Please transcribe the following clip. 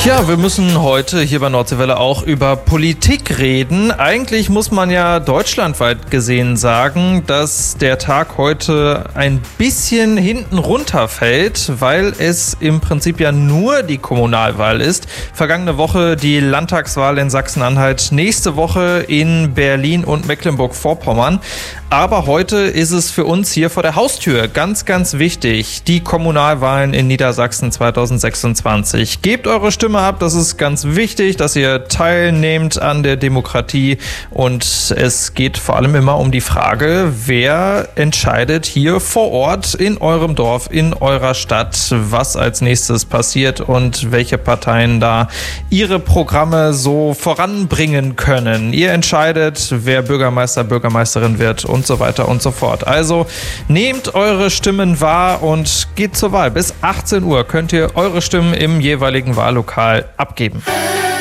Ja, wir müssen heute hier bei Nordseewelle auch über Politik reden. Eigentlich muss man ja deutschlandweit gesehen sagen, dass der Tag heute ein bisschen hinten runterfällt, weil es im Prinzip ja nur die Kommunalwahl ist. Vergangene Woche die Landtagswahl in Sachsen-Anhalt, nächste Woche in Berlin und Mecklenburg-Vorpommern. Aber heute ist es für uns hier vor der Haustür ganz, ganz wichtig, die Kommunalwahlen in Niedersachsen 2026. Gebt eure Stimme ab, das ist ganz wichtig, dass ihr teilnehmt an der Demokratie. Und es geht vor allem immer um die Frage, wer entscheidet hier vor Ort in eurem Dorf, in eurer Stadt, was als nächstes passiert und welche Parteien da ihre Programme so voranbringen können. Ihr entscheidet, wer Bürgermeister, Bürgermeisterin wird und so weiter und so fort. Also nehmt eure Stimmen wahr und geht zur Wahl. Bis 18 Uhr könnt ihr eure Stimmen im jeweiligen Wahllokal abgeben.